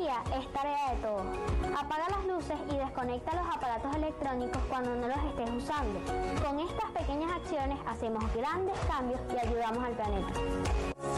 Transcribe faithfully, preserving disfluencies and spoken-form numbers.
día es tarea de todos. Apaga las luces y desconecta los aparatos electrónicos cuando no los estés usando. Con estas pequeñas acciones hacemos grandes cambios y ayudamos al planeta.